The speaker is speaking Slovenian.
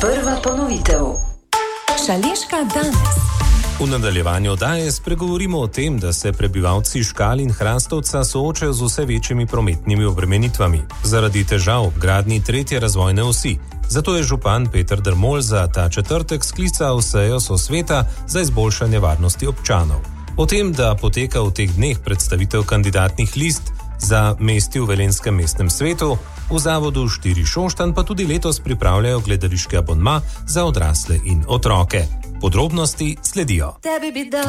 Prva ponovitev. Šaleška danes. V nadaljevanju oddaje spregovorimo o tem, da se prebivalci Škal in Hrastovca soočajo z vse večjimi prometnimi obremenitvami zaradi težav ob gradnji 3. razvojne osi. Zato je župan Peter Dermol za ta četrtek sklical sejo sosveta za izboljšanje varnosti občanov. O tem, da poteka v teh dneh predstavitev kandidatnih list za mesti v Velenjskem mestnem svetu, v zavodu 4 Šoštanj pa tudi letos pripravljajo gledališki abonma za odrasle in otroke. Podrobnosti sledijo.